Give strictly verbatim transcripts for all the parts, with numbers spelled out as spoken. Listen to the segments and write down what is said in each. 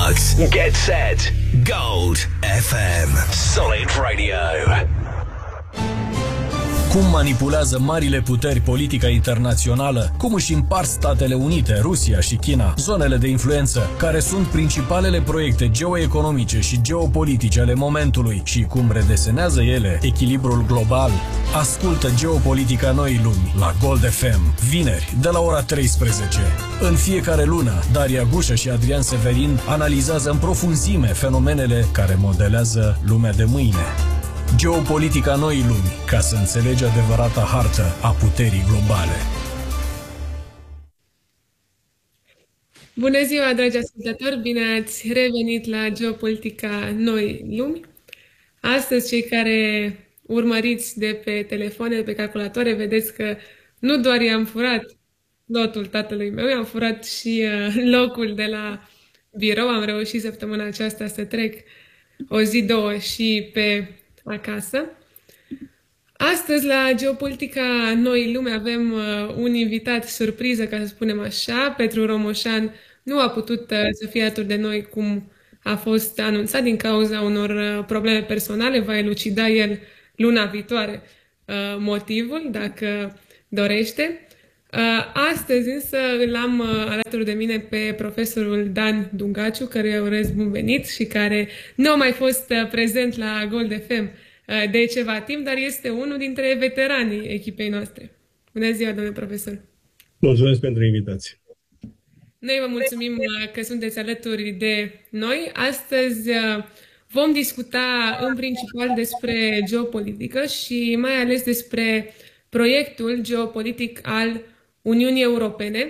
Max. Get set. Gold F M. Solid Radio. Cum manipulează marile puteri politica internațională, cum își împart Statele Unite, Rusia și China zonele de influență, care sunt principalele proiecte geoeconomice și geopolitice ale momentului și cum redesenează ele echilibrul global. Ascultă Geopolitica Noii Lumi la Gold F M, vineri, de la ora treisprezece. În fiecare lună, Daria Gușă și Adrian Severin analizează în profunzime fenomenele care modelează lumea de mâine. Geopolitica Noii Lumi, ca să înțelegi adevărata hartă a puterii globale. Bună ziua, dragi ascultători! Bine ați revenit la Geopolitica Noii Lumi. Astăzi, cei care urmăriți de pe telefoane, de pe calculatoare, vedeți că nu doar i-am furat lotul tatălui meu, i-am furat și locul de la birou. Am reușit săptămâna aceasta să trec o zi, două și pe acasă. Astăzi, la Geopolitica Noii Lume, avem uh, un invitat surpriză, ca să spunem așa. Petru Romoșan nu a putut uh, să fie alături de noi cum a fost anunțat din cauza unor uh, probleme personale. Va elucida el luna viitoare uh, motivul, dacă dorește. Uh, astăzi însă îl am uh, alături de mine pe profesorul Dan Dungaciu, căruia urez bun venit și care nu a mai fost uh, prezent la Gold F M uh, de ceva timp, dar este unul dintre veteranii echipei noastre. Bună ziua, domnule profesor! Mulțumesc pentru invitație! Noi vă mulțumim uh, că sunteți alături de noi. Astăzi uh, vom discuta în principal despre geopolitică și mai ales despre proiectul geopolitic al Uniunii Europene.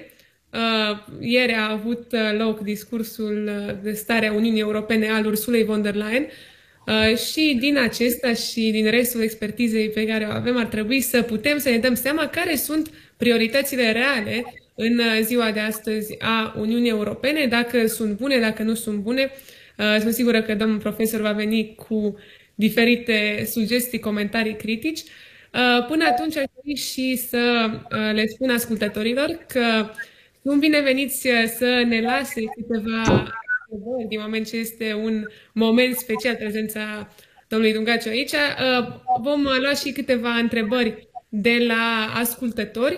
Uh, ieri a avut loc discursul de stare a Uniunii Europene al Ursulei von der Leyen uh, și din acesta și din restul expertizei pe care o avem ar trebui să putem să ne dăm seama care sunt prioritățile reale în ziua de astăzi a Uniunii Europene, dacă sunt bune, dacă nu sunt bune. Uh, sunt sigură că domnul profesor va veni cu diferite sugestii, comentarii critici. Până atunci ar trebui și să le spun ascultătorilor că sunt bineveniți să ne lase câteva întrebări, din moment ce este un moment special prezența domnului Dungaciu aici. Vom lua și câteva întrebări de la ascultători.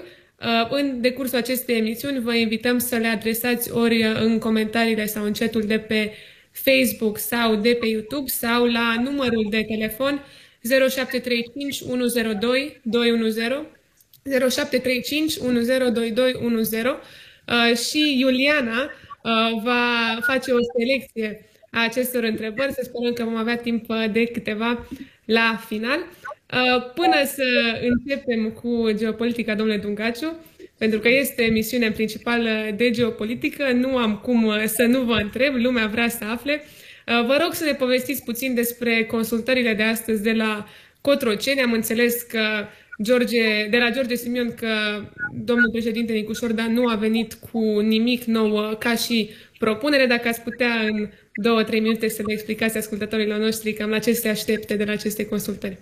În decursul acestei emisiuni vă invităm să le adresați ori în comentariile sau în chatul de pe Facebook sau de pe YouTube sau la numărul de telefon zero șapte trei cinci unu zero doi doi unu zero, zero șapte trei cinci unu zero doi doi unu zero uh, și Iuliana uh, va face o selecție a acestor întrebări. Să sperăm că vom avea timp de câteva la final. Uh, până să începem cu geopolitica, domnule Dungaciu, pentru că este emisiunea principală de geopolitică, nu am cum să nu vă întreb, lumea vrea să afle. Vă rog să ne povestiți puțin despre consultările de astăzi de la Cotroceni. Am înțeles că George, de la George Simion că domnul președinte Nicușor Dan nu a venit cu nimic nou ca și propunere. Dacă ați putea în două, trei minute să le explicați ascultătorilor noștri cam la ce se aștepte de la aceste consultări.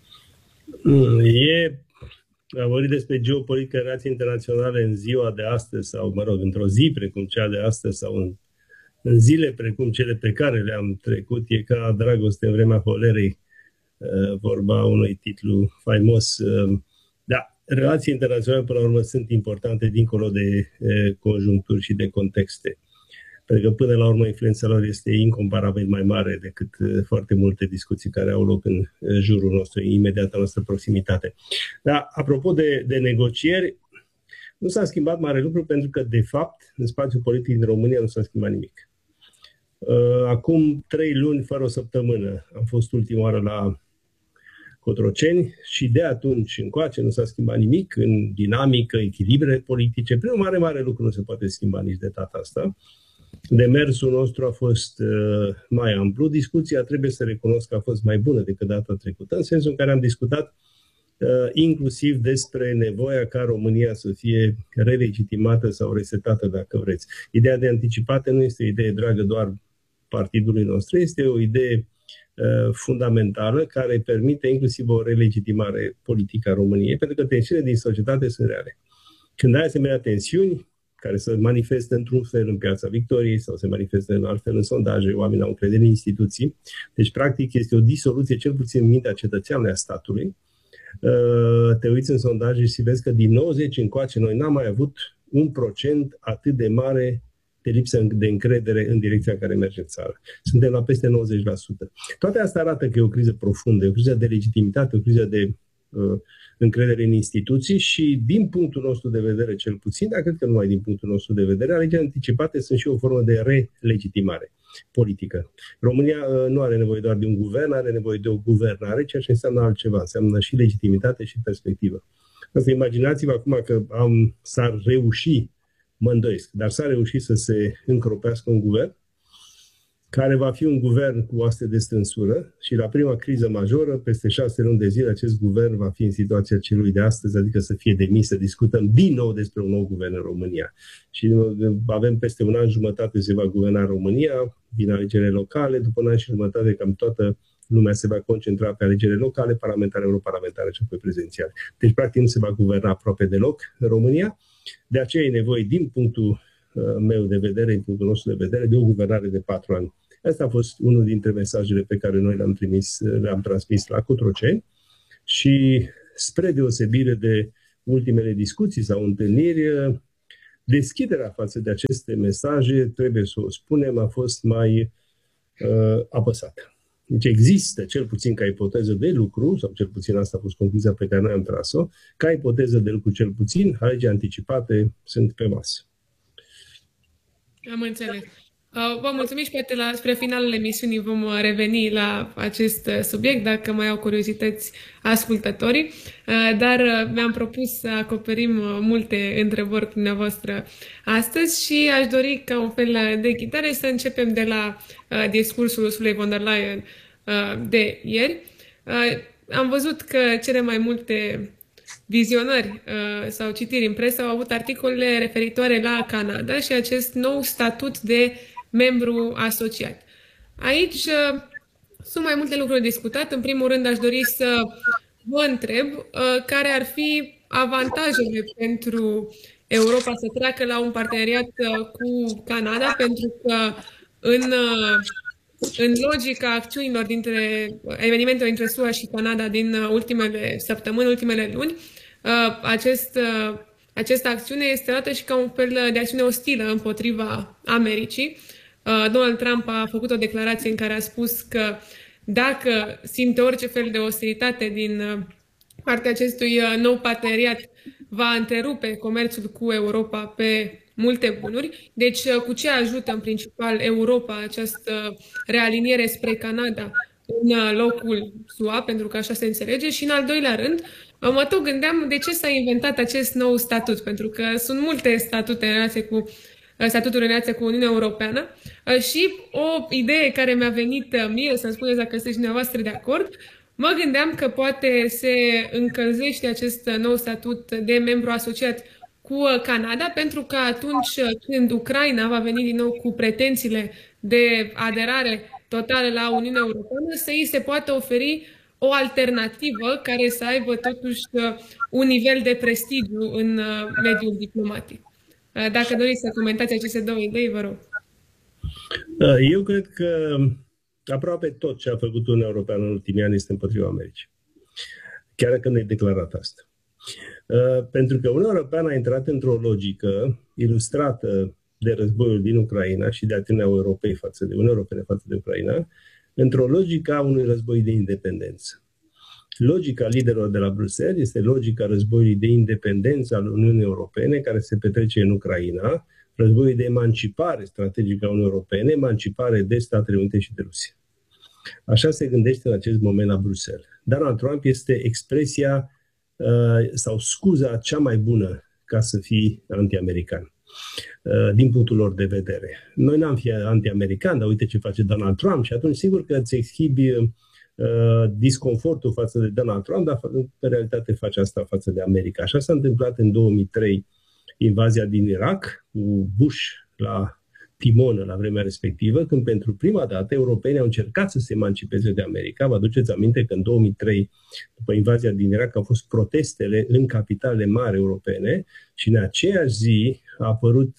E a vorbit despre geopolitică, relații internaționale în ziua de astăzi sau, mă rog, într-o zi precum cea de astăzi sau în În zile precum cele pe care le-am trecut, e ca dragoste în vremea holerei, vorba unui titlu faimos. Da, relații internaționale, până la urmă, sunt importante dincolo de conjuncturi și de contexte. Pentru că, până la urmă, influența lor este incomparabil mai mare decât foarte multe discuții care au loc în jurul nostru, imediat în noastră proximitate. Dar, apropo de, de negocieri, nu s-a schimbat mare lucru pentru că, de fapt, în spațiul politic din România nu s-a schimbat nimic. Acum trei luni, fără o săptămână, am fost ultima oară la Cotroceni și de atunci încoace nu s-a schimbat nimic în dinamică, echilibre politice. Prin un mare, mare lucru nu se poate schimba nici de data asta. Demersul nostru a fost uh, mai amplu. Discuția, trebuie să recunosc că a fost mai bună decât data trecută, în sensul în care am discutat uh, inclusiv despre nevoia ca România să fie relegitimată sau resetată, dacă vreți. Ideea de anticipate nu este o idee dragă doar partidului nostru, este o idee uh, fundamentală care permite inclusiv o relegitimare politică a României, pentru că tensiunile din societate sunt reale. Când ai asemenea tensiuni, care se manifestă într-un fel în Piața Victoriei sau se manifestă în alt fel în sondaje, oamenii au încredere în instituții. Deci, practic, este o disoluție, cel puțin în mintea cetățeanului a statului. Te uiți în sondaje și vezi că din nouăzeci încoace noi n-am mai avut un procent atât de mare de lipsă de încredere în direcția în care merge țara. Suntem la peste nouăzeci la sută. Toate astea arată că e o criză profundă, e o criză de legitimitate, o criză de uh, încredere în instituții și din punctul nostru de vedere cel puțin, dar cred că numai din punctul nostru de vedere, alegerile anticipate sunt și o formă de relegitimare politică. România uh, nu are nevoie doar de un guvern, are nevoie de o guvernare, ceea ce înseamnă altceva, înseamnă și legitimitate și perspectivă. Asta imaginați-vă acum că am, s-ar reuși, mă îndoiesc, dar s-a reușit să se încropească un guvern care va fi un guvern cu oaste de strânsură și la prima criză majoră, peste șase luni de zile, acest guvern va fi în situația celui de astăzi, adică să fie demis, să discutăm din nou despre un nou guvern în România. Și avem peste un an jumătate se va guverna România, vin alegerile locale, după un an și jumătate cam toată lumea se va concentra pe alegerile locale, parlamentare, europarlamentare și apoi prezidențiale. Deci, practic, nu se va guverna aproape deloc în România. De aceea e nevoie, din punctul meu de vedere, din punctul nostru de vedere, de o guvernare de patru ani. Asta a fost unul dintre mesajele pe care noi le-am, trimis, le-am transmis la Cotroceni și, spre deosebire de ultimele discuții sau întâlniri, deschiderea față de aceste mesaje, trebuie să o spunem, a fost mai uh, apăsată. Deci există, cel puțin ca ipoteză de lucru, sau cel puțin asta a fost concluzia pe care noi am tras-o, ca ipoteză de lucru cel puțin, alegeri anticipate sunt pe masă. Am înțeles. Vă mulțumim și poate la, spre finalul emisiunii vom reveni la acest subiect, dacă mai au curiozități ascultătorii, dar mi-am propus să acoperim multe întrebări cu dumneavoastră astăzi și aș dori ca un fel de ghidare să începem de la discursul Ursulei von der Leyen de ieri. Am văzut că cele mai multe vizionări uh, sau citiri în presă au avut articole referitoare la Canada și acest nou statut de membru asociat. Aici uh, sunt mai multe lucruri discutate. În primul rând aș dori să vă întreb uh, care ar fi avantajele pentru Europa să treacă la un parteneriat uh, cu Canada, pentru că în, uh, în logica acțiunilor dintre evenimentele dintre S U A și Canada din ultimele săptămâni, ultimele luni, acest, această acțiune este dată și ca un fel de acțiune ostilă împotriva Americii. Donald Trump a făcut o declarație în care a spus că dacă simte orice fel de ostilitate din partea acestui nou parteneriat, va întrerupe comerțul cu Europa pe multe bunuri. Deci, cu ce ajută în principal Europa această realiniere spre Canada în locul S U A, pentru că așa se înțelege? Și în al doilea rând, mă tot gândeam de ce s-a inventat acest nou statut, pentru că sunt multe statute în relație cu statutul în relație cu Uniunea Europeană și o idee care mi-a venit mie, să-mi spuneți dacă sunteți dumneavoastră de acord, mă gândeam că poate se încălzește acest nou statut de membru asociat cu Canada, pentru că atunci când Ucraina va veni din nou cu pretențiile de aderare totală la Uniunea Europeană, să îi se poată oferi o alternativă care să aibă totuși un nivel de prestigiu în mediul diplomatic. Dacă doriți să comentați aceste două idei, vă rog. Eu cred că aproape tot ce a făcut Uniunea Europeană în ultimii ani este împotriva Americii. Chiar dacă nu e declarat asta. Pentru că Uniunea Europeană a intrat într-o logică ilustrată de războiul din Ucraina și de atitudinea Europei față de Uniunea Europeană față de Ucraina, într-o logică a unui război de independență. Logica liderilor de la Bruxelles este logica războiului de independență al Uniunii Europene care se petrece în Ucraina, războiul de emancipare strategică a Uniunii Europene, emancipare de Statele Unite și de Rusia. Așa se gândește în acest moment la Bruxelles. Donald Trump este expresia uh, sau scuza cea mai bună ca să fii anti-american, uh, din punctul lor de vedere. Noi n-am fi anti-american, dar uite ce face Donald Trump și atunci sigur că îți exhibi uh, disconfortul față de Donald Trump, dar în realitate face asta față de America. Așa s-a întâmplat în două mii trei invazia din Irak, cu Bush la timonă la vremea respectivă, când pentru prima dată europenii au încercat să se emancipeze de America. Vă aduceți aminte că în două mii trei, după invazia din Irak, au fost protestele în capitalele mari europene și în aceeași zi a apărut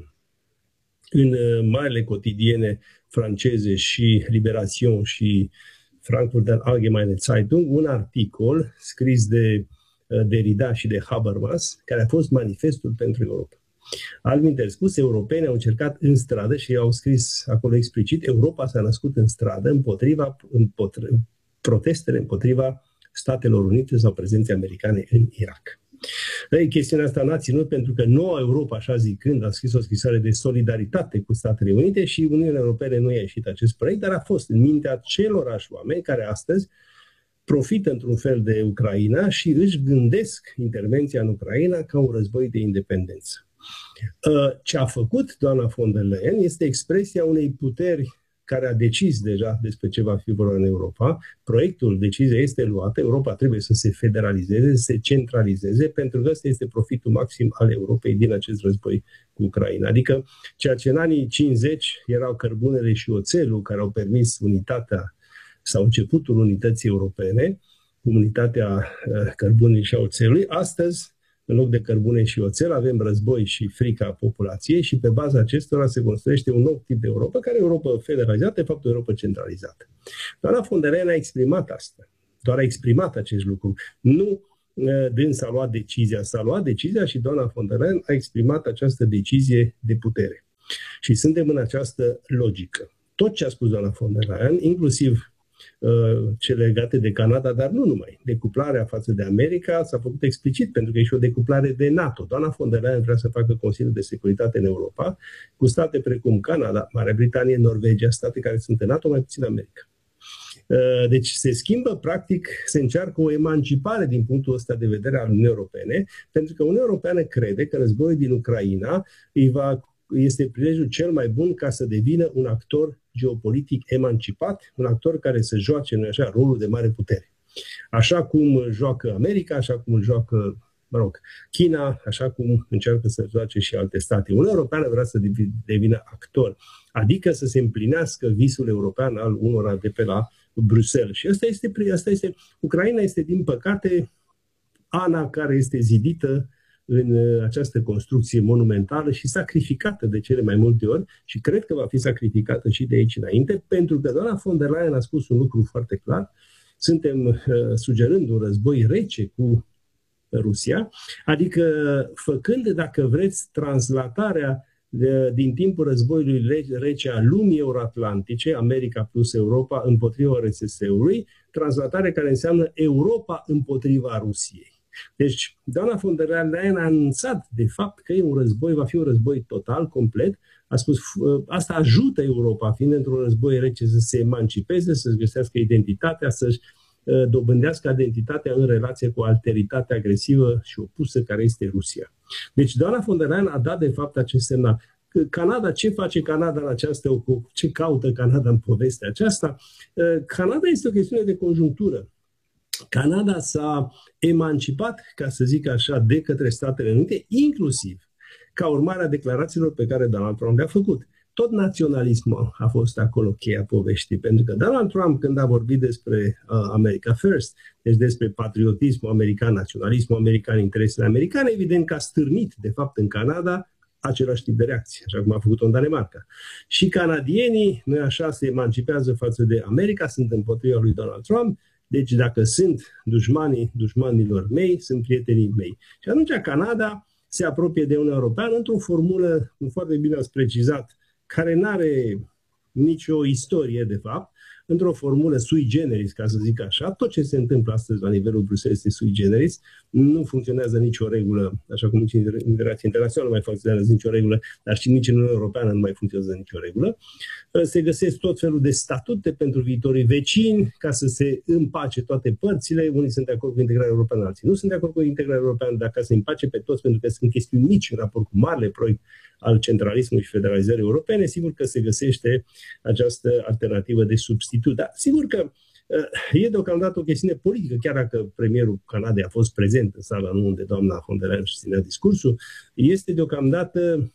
în marile cotidiene franceze și Libération și Frankfurter Allgemeine Zeitung un articol scris de Derrida și de Habermas, care a fost manifestul pentru Europa. Altminteri spus, europenii au încercat în stradă și au scris acolo explicit, Europa s-a născut în stradă împotriva, împotriva protestele împotriva Statelor Unite sau prezenței americane în Irak. Ei, chestiunea asta n-a ținut pentru că noua Europa, așa zicând, a scris o scrisoare de solidaritate cu Statele Unite și Uniunea Europeană nu i-a ieșit acest proiect, dar a fost în mintea celorași oameni care astăzi profită într-un fel de Ucraina și își gândesc intervenția în Ucraina ca un război de independență. Ce a făcut doamna von der Leyen este expresia unei puteri care a decis deja despre ce va fi vorba în Europa. Proiectul, decizia este luată, Europa trebuie să se federalizeze, să se centralizeze, pentru că ăsta este profitul maxim al Europei din acest război cu Ucraina. Adică ceea ce în anii cincizeci erau cărbunele și oțelul care au permis unitatea sau începutul unității europene, comunitatea cărbunei și a oțelului, astăzi, în loc de cărbune și oțel, avem război și frica populației și pe baza acestora se construiește un nou tip de Europa, care e Europa federalizată, de fapt o Europa centralizată. Doamna von der Leyen a exprimat asta, doar a exprimat acest lucru. Nu dânsa a luat decizia, s-a luat decizia și doamna von der Leyen a exprimat această decizie de putere. Și suntem în această logică. Tot ce a spus doamna von der Leyen, inclusiv cele legate de Canada, dar nu numai. Decuplarea față de America s-a făcut explicit, pentru că e și o decuplare de NATO. Doamna von der Leyen vrea să facă Consiliul de Securitate în Europa cu state precum Canada, Marea Britanie, Norvegia, state care sunt în NATO, mai puțin America. Deci se schimbă, practic, se încearcă o emancipare din punctul ăsta de vedere al Uniunii Europene, pentru că Uniunea Europeană crede că războiul din Ucraina îi va este prilejul cel mai bun ca să devină un actor geopolitic emancipat, un actor care să joace, nu așa, rolul de mare putere. Așa cum joacă America, așa cum joacă, mă rog, China, așa cum încearcă să joace și alte state. Uniunea Europeană vrea să devină actor, adică să se împlinească visul european al unora de pe la Bruxelles. Și asta este, asta este, Ucraina este, din păcate, Ana care este zidită în această construcție monumentală și sacrificată de cele mai multe ori și cred că va fi sacrificată și de aici înainte, pentru că doamna von der Leyen a spus un lucru foarte clar, suntem uh, sugerând un război rece cu Rusia, adică făcând, dacă vreți, translatarea de, din timpul războiului rece a lumii euroatlantice, America plus Europa împotriva R S S-ului, translatare care înseamnă Europa împotriva Rusiei. Deci, doamna von der Leyen a anunțat de fapt că e un război, va fi un război total, complet. A spus, asta ajută Europa, fiind într-un război rece, să se emancipeze, să-și găsească identitatea, să-și dobândească identitatea în relație cu alteritatea agresivă și opusă care este Rusia. Deci, doamna von der Leyen a dat de fapt acest semnal. Canada, ce face Canada în această, ce caută Canada în povestea aceasta? Canada este o chestiune de conjunctură. Canada s-a emancipat, ca să zic așa, de către Statele Unite, inclusiv ca urmare a declarațiilor pe care Donald Trump le-a făcut. Tot naționalismul a fost acolo cheia poveștii, pentru că Donald Trump, când a vorbit despre uh, America First, deci despre patriotismul american, naționalismul american, interesele americane, evident că a stârnit, de fapt, în Canada același tip de reacție, așa cum a făcut-o în Danemarca. Și canadienii, nu așa, se emancipează față de America, sunt împotriva lui Donald Trump. Deci dacă sunt dușmanii dușmanilor mei, sunt prietenii mei. Și atunci Canada se apropie de Uniunea Europeană într-o formulă, foarte bine ați precizat, care nu are nicio istorie, de fapt, într-o formulă sui generis, ca să zic așa. Tot ce se întâmplă astăzi la nivelul Bruxelles este sui generis. Nu funcționează nicio regulă, așa cum nici în relații internaționale nu mai funcționează nicio regulă, dar și nici în Uniunea Europeană nu mai funcționează nicio regulă. Se găsesc tot felul de statute pentru viitorii vecini, ca să se împace toate părțile. Unii sunt de acord cu integrarea europeană, alții nu sunt de acord cu integrarea europeană, dar ca să împace pe toți, pentru că sunt chestiuni mici în raport cu marele proiect al centralismului și federalizării europene, sigur că se găsește această alternativă de substitut. Dar sigur că uh, e deocamdată o chestiune politică, chiar dacă premierul Canadei a fost prezent în sala nu unde doamna von der Leyen își ținea discursul, este deocamdată,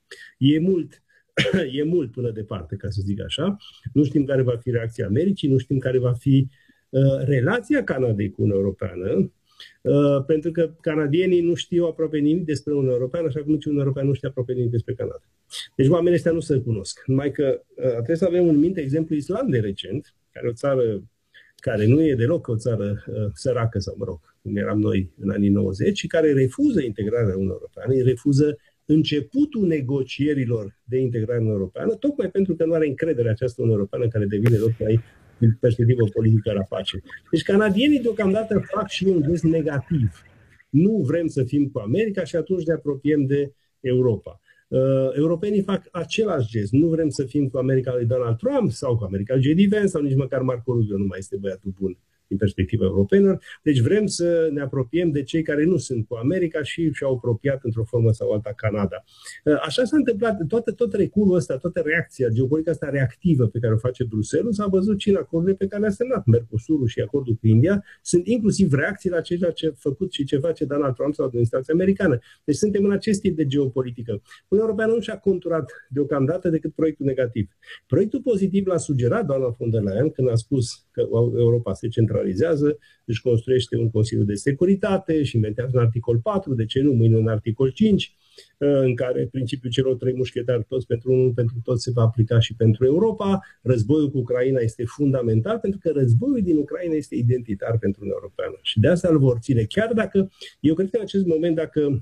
e mult, e mult până departe, ca să zic așa. Nu știm care va fi reacția Americii, nu știm care va fi uh, relația Canadei cu Uniunea Europeană. Uh, pentru că canadienii nu știu aproape nimic despre Uniunea Europeană, așa cum nici Uniunea Europeană nu știe aproape nimic despre Canada. Deci oamenii ăștia nu se cunosc. Numai că uh, trebuie să avem în minte exemplu Islandei recent, care e o țară care nu e deloc o țară uh, săracă sau, mă rog, cum eram noi în anii nouăzeci, și care refuză integrarea Uniunii Europeană, îi refuză începutul negocierilor de integrare în Europeană, tocmai pentru că nu are încredere această Uniune Europeană care devine tot mai din perspectivă politică rapace. Deci canadienii deocamdată fac și un gest negativ. Nu vrem să fim cu America și atunci ne apropiem de Europa. Uh, europenii fac același gest. Nu vrem să fim cu America lui Donald Trump sau cu America lui J D Vance sau nici măcar Marco Rubio nu mai este băiatul bun din perspectiva europenilor. Deci vrem să ne apropiem de cei care nu sunt cu America și și-au apropiat într-o formă sau alta Canada. Așa s-a întâmplat, toată, tot reculul ăsta, toată reacția, geopolitica asta reactivă pe care o face Bruxelles, s-a văzut și în acordurile pe care le-a semnat. Mercosurul și acordul cu India sunt inclusiv reacții la ceea ce a făcut și ce face Donald Trump sau administrația americană. Deci suntem în acest tip de geopolitică. Uniunea Europeană nu și-a conturat deocamdată decât proiectul negativ. Proiectul pozitiv l-a sugerat doamna von der Leyen când a spus că Europa se centralizează, își construiește un Consiliu de Securitate și inventează un articol patru, de ce nu, mâine un articol cinci, în care principiul celor trei mușchetari, toți pentru unul, pentru toți, se va aplica și pentru Europa. Războiul cu Ucraina este fundamental, pentru că războiul din Ucraina este identitar pentru Uniunea Europeană. Și de asta îl vor ține. Chiar dacă, eu cred că în acest moment, dacă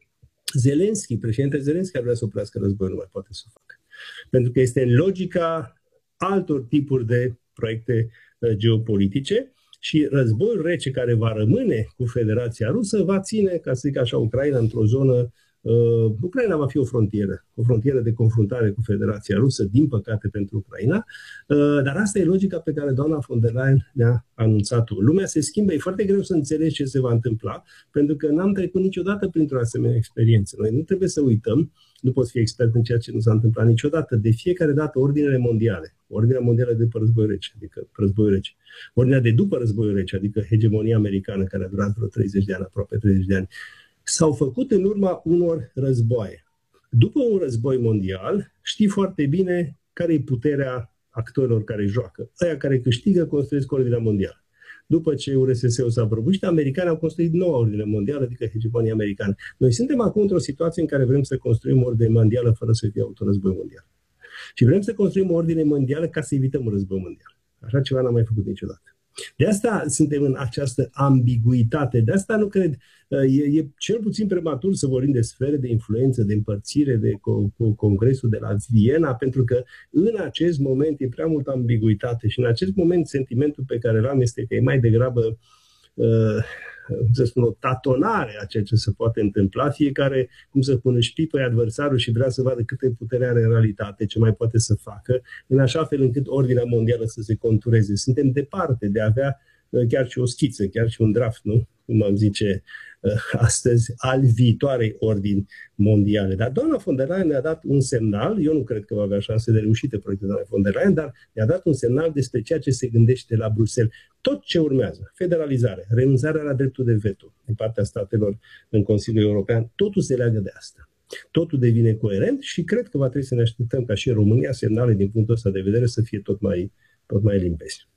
Zelensky, președintele Zelensky ar vrea să oprească războiul, nu mai poate să o facă. Pentru că este în logica altor tipuri de proiecte geopolitice și războiul rece care va rămâne cu Federația Rusă va ține, ca să zic așa, Ucraina într-o zonă. Uh, Ucraina va fi o frontieră, o frontieră de confruntare cu Federația Rusă, din păcate pentru Ucraina, uh, dar asta e logica pe care doamna von der Leyen ne-a anunțat-o. Lumea se schimbă, e foarte greu să înțelegi ce se va întâmpla, pentru că n-am trecut niciodată printr-o asemenea experiență. Noi nu trebuie să uităm, nu poți fi expert în ceea ce nu s-a întâmplat niciodată, de fiecare dată ordinele mondiale, ordinea mondială de după războiul rece, adică războiul rece, ordinea de după războiul rece, adică hegemonia americană care a durat vreo treizeci de ani, aproape treizeci de ani, s-au făcut în urma unor războaie. După un război mondial, știi foarte bine care e puterea actorilor care joacă. Aia care câștigă construiesc ordinea mondială. După ce U R S S-ul s-a prăbușit, americanii au construit noua ordine mondială, adică hegemonia americană. Noi suntem acum într-o situație în care vrem să construim o ordine mondială fără să fie autorăzboi mondial. Și vrem să construim o ordine mondială ca să evităm un război mondial. Așa ceva n-am mai făcut niciodată. De asta suntem în această ambiguitate. De asta nu cred, e, e cel puțin prematur să vorbim de sfere de influență, de împărțire, de co- congresul de la Viena, pentru că în acest moment e prea multă ambiguitate și în acest moment sentimentul pe care l-am este că e mai degrabă uh, să spun, o tatonare a ceea ce se poate întâmpla. Fiecare, cum să spun, își pipă adversarul și vrea să vadă câtă putere are în realitate, ce mai poate să facă, în așa fel încât ordinea mondială să se contureze. Suntem departe de a avea chiar și o schiță, chiar și un draft, nu? Cum am zice astăzi, al viitoarei ordini mondiale. Dar doamna von der Leyen ne-a dat un semnal, eu nu cred că va avea șanse de reușită proiectul doamnei von der Leyen, dar ne-a dat un semnal despre ceea ce se gândește la Bruxelles. Tot ce urmează, federalizare, renunțarea la dreptul de veto din partea statelor în Consiliul European, totul se leagă de asta. Totul devine coerent și cred că va trebui să ne așteptăm ca și în România semnale din punctul ăsta de vedere să fie tot mai, tot mai limpezi.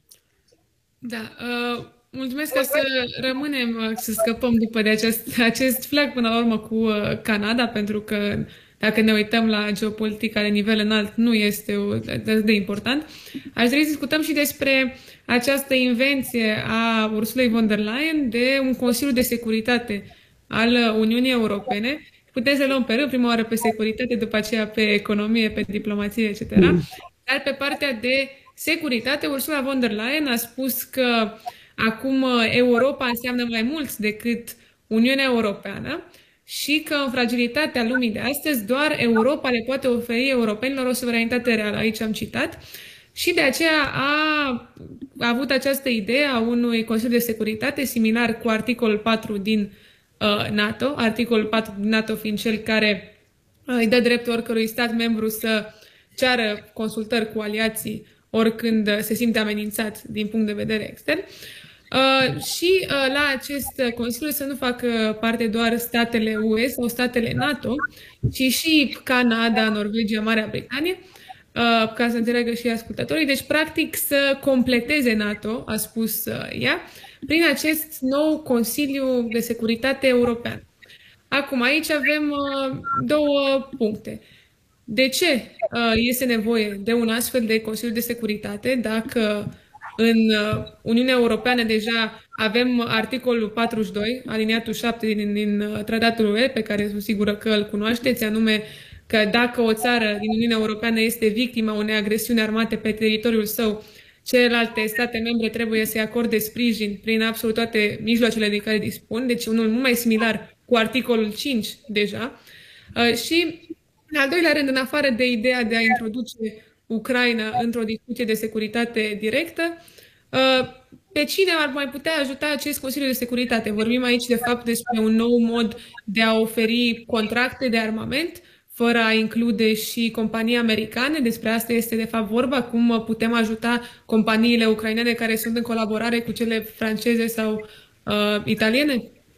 Da, uh, mulțumesc că să rămânem, să scăpăm după de acest, acest flag până la urmă cu Canada, pentru că dacă ne uităm la geopolitica la nivel înalt, nu este atât de important. Aș dori să discutăm și despre această invenție a Ursulei von der Leyen de un Consiliu de Securitate al Uniunii Europene. Putem să luăm pe rând, prima oară pe securitate, după aceea pe economie, pe diplomație, et cetera. Dar pe partea de securitate, Ursula von der Leyen a spus că acum Europa înseamnă mai mult decât Uniunea Europeană și că în fragilitatea lumii de astăzi doar Europa le poate oferi europenilor o suveranitate reală. Aici am citat. Și de aceea a, a avut această idee a unui Consiliu de Securitate similar cu articolul patru din uh, NATO, articolul patru din NATO fiind cel care uh, îi dă dreptul oricărui stat membru să ceară consultări cu aliații oricând se simte amenințat din punct de vedere extern. Uh, și uh, la acest Consiliu să nu facă parte doar statele U E sau statele NATO, ci și Canada, Norvegia, Marea Britanie. ca să înțeleagă și ascultătorii. Deci, practic, să completeze NATO, a spus ea, prin acest nou Consiliu de Securitate European. Acum, aici avem două puncte. De ce este nevoie de un astfel de Consiliu de Securitate dacă în Uniunea Europeană deja avem articolul patruzeci și doi, aliniatul șapte din, din Tratatul U E, pe care sunt sigură că îl cunoașteți, anume că dacă o țară din Uniunea Europeană este victima unei agresiuni armate pe teritoriul său, celelalte state membre trebuie să-i acorde sprijin prin absolut toate mijloacele de care dispun, deci unul mult mai similar cu articolul cinci deja. Și, în al doilea rând, în afară de ideea de a introduce Ucraina într-o discuție de securitate directă, pe cine ar mai putea ajuta acest Consiliu de Securitate? Vorbim aici, de fapt, despre un nou mod de a oferi contracte de armament, fără a include și companii americane. Despre asta este, de fapt, vorba, cum putem ajuta companiile ucrainene care sunt în colaborare cu cele franceze sau uh, italiene?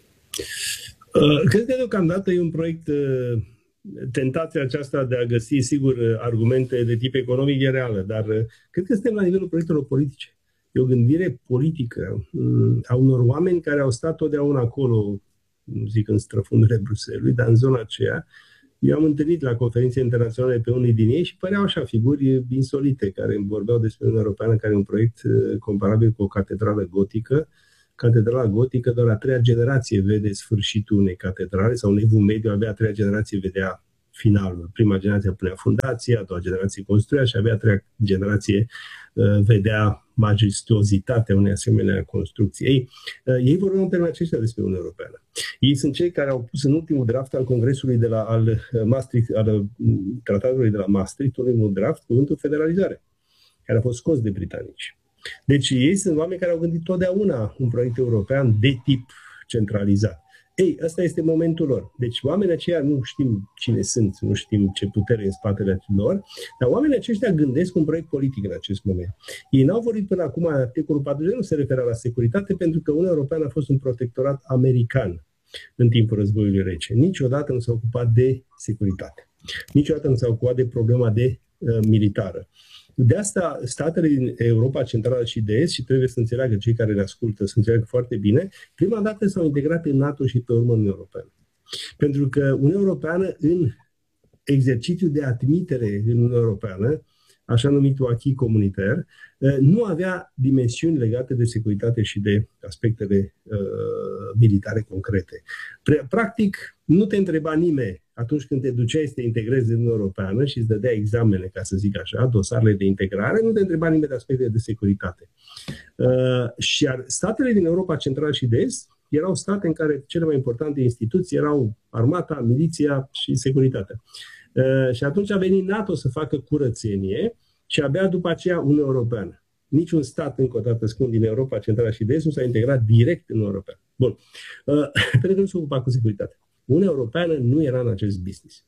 Uh, cred că deocamdată e un proiect, uh, tentația aceasta de a găsi, sigur, argumente de tip economic e reală, dar uh, cred că suntem la nivelul proiectelor politice. E o gândire politică uh, a unor oameni care au stat totdeauna acolo, nu zic în străfundurile Bruxellesului, dar în zona aceea. Eu am întâlnit la conferințe internaționale pe unii din ei și păreau așa figuri insolite care vorbeau despre Uniunea Europeană, care e un proiect comparabil cu o catedrală gotică. Catedrala gotică, doar a treia generație vede sfârșitul unei catedrale sau un evul mediu, abia a treia generație vedea finalul. Prima generație punea fundația, a doua generație construia și abia a treia generație uh, vedea majestuozitatea unei asemenea construcții. Ei, uh, ei vorbeau în termeni aceștia despre Uniunea Europeană. Ei sunt cei care au pus în ultimul draft al Congresului de la, al, Maastricht, al tratatului de la Maastricht, un ultimul draft, cuvântul federalizare, care a fost scos de britanici. Deci ei sunt oameni care au gândit totdeauna un proiect european de tip centralizat. Ei, ăsta este momentul lor. Deci oamenii aceia nu știm cine sunt, nu știm ce putere în spatele lor, dar oamenii aceștia gândesc un proiect politic în acest moment. Ei n-au vorbit până acum, articolul patruzeci nu se referă la securitate, pentru că Uniunea Europeană a fost un protectorat american în timpul războiului rece. Niciodată nu s-a ocupat de securitate. Niciodată nu s-a ocupat de problema de uh, militară. De asta, statele din Europa Centrală și de Est, și trebuie să înțeleagă cei care le ascultă, să înțeleagă foarte bine, prima dată s-au integrat în NATO și pe urmă în Uniunea Europeană. Pentru că Uniunea Europeană, în exercițiul de admitere în Uniunea Europeană, așa numitul acquis comunitar, nu avea dimensiuni legate de securitate și de aspectele uh, militare concrete. Practic, nu te întreba nimeni atunci când te duceai să te integrezi în Uniunea Europeană și îți dădea examene, ca să zic așa, dosarele de integrare, nu te întreba nimeni de aspecte de securitate. Uh, și statele din Europa Centrală și de Est erau state în care cele mai importante instituții erau armata, miliția și securitatea. Uh, și atunci a venit NATO să facă curățenie și abia după aceea Uniunea Europeană. Niciun stat, încă o dată spun, din Europa Centrală și de Est nu s-a integrat direct în Uniunea Europeană. Bun. Uh, pentru că nu se ocupa cu securitatea. Uniunea Europeană nu era în acest business.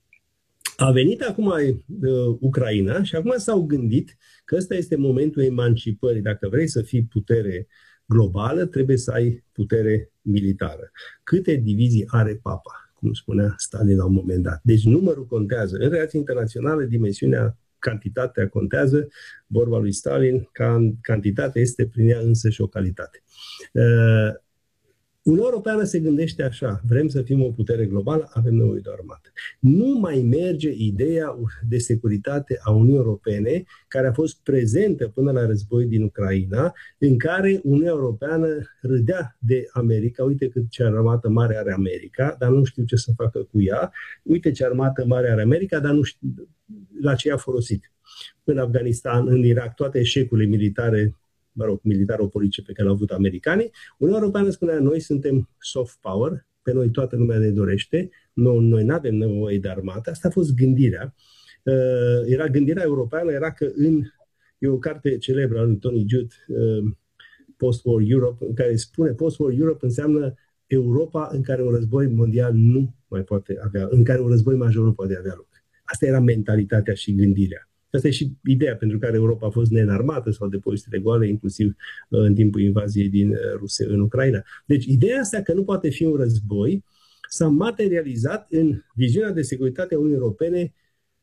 A venit acum uh, Ucraina și acum s-au gândit că ăsta este momentul emancipării. Dacă vrei să fii putere globală, trebuie să ai putere militară. Câte divizii are papa, cum spunea Stalin la un moment dat. Deci numărul contează. În relații internaționale, dimensiunea, cantitatea contează. Vorba lui Stalin, cantitatea este prin ea însă și o calitate. Uh, Uniunea Europeană se gândește așa, vrem să fim o putere globală, avem nevoie de o armată. Nu mai merge ideea de securitate a Uniunii Europene, care a fost prezentă până la război din Ucraina, în care Uniunea Europeană râdea de America, uite cât ce armată mare are America, dar nu știu ce să facă cu ea, uite ce armată mare are America, dar nu știu la ce a folosit. În Afganistan, în Irak, toate eșecurile militare, mă rog, militaro-politice pe care le-au avut americanii, Uniunea Europeană spunea, noi suntem soft power, pe noi toată lumea ne dorește, noi, noi nu avem nevoie de armată. Asta a fost gândirea. Uh, era gândirea europeană, era că în, e o carte celebră a lui Tony Judt, uh, Post-War Europe, în care spune Post-War Europe înseamnă Europa în care un război mondial nu mai poate avea, în care un război major nu poate avea loc. Asta era mentalitatea și gândirea. Asta e și ideea pentru care Europa a fost neînarmată sau depozitele goale, inclusiv uh, în timpul invaziei din uh, Rusia în Ucraina. Deci ideea asta că nu poate fi un război s-a materializat în viziunea de securitate a Uniunii Europene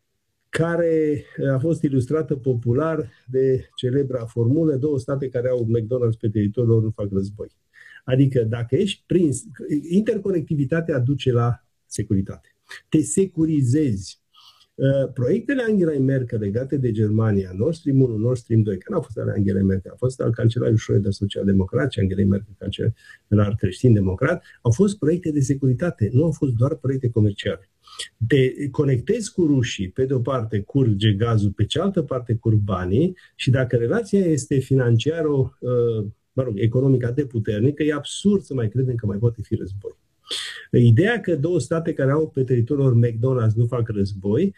care a fost ilustrată popular de celebra formulă: două state care au McDonald's pe teritoriul lor nu fac război. Adică dacă ești prins, interconectivitatea duce la securitate. Te securizezi. Proiectele Angelei Merkel legate de Germania, Nord Stream unu, Nord Stream doi, că n-au fost ale Angelei Merkel, a fost al cancelarului Schröder social-democrat și Angelei Merkel cancelar creștin-democrat, au fost proiecte de securitate, nu au fost doar proiecte comerciale. Te conectezi cu rușii, pe de o parte curge gazul, pe cealaltă parte curg banii și dacă relația este financiară, mă rog, economică atât de puternică, e absurd să mai credem că mai poate fi război. Ideea că două state care au pe teritoriul McDonald's nu fac război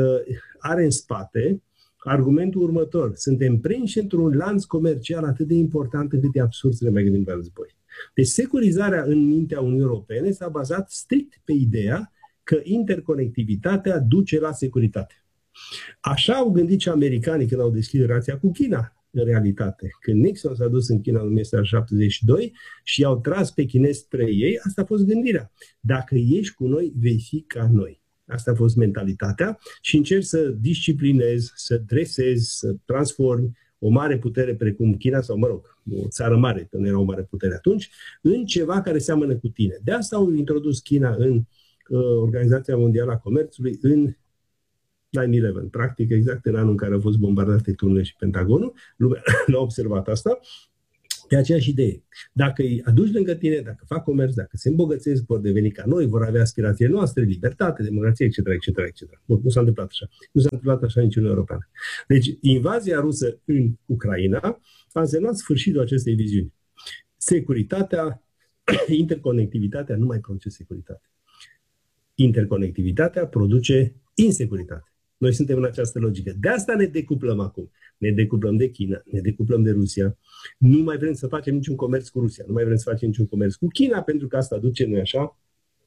are în spate argumentul următor: suntem prinși într-un lanț comercial atât de important încât e absurd să ne mai gândim la război. Deci securizarea în mintea Uniunii Europene s-a bazat strict pe ideea că interconectivitatea duce la securitate. Așa au gândit și americanii când au deschis relația cu China. În realitate, când Nixon s-a dus în China în o mie nouă sute șaptezeci și doi și i-au tras pe chinezi spre ei, asta a fost gândirea. Dacă ești cu noi, vei fi ca noi. Asta a fost mentalitatea și încerci să disciplinezi, să dresezi, să transformi o mare putere precum China, sau mă rog, o țară mare, că nu era o mare putere atunci, în ceva care seamănă cu tine. De asta au introdus China în uh, Organizația Mondială a Comerțului în nine eleven, practic exact în anul în care au fost bombardate tunurile și Pentagonul. Lumea n-a observat asta. De aceeași idee. Dacă îi aduci lângă tine, dacă fac comerț, dacă se îmbogățesc, vor deveni ca noi, vor avea aspirațiile noastre, libertate, democrație, et cetera, et cetera, et cetera. Bun, nu s-a întâmplat așa. Nu s-a întâmplat așa nici în Uniunea Europeană. Deci, invazia rusă în Ucraina a însemnat sfârșitul acestei viziuni. Securitatea, interconectivitatea nu mai produce securitate. Interconectivitatea produce insecuritate. Noi suntem în această logică. De asta ne decuplăm acum. Ne decuplăm de China, ne decuplăm de Rusia. Nu mai vrem să facem niciun comerț cu Rusia, nu mai vrem să facem niciun comerț cu China, pentru că asta duce, nu-i așa,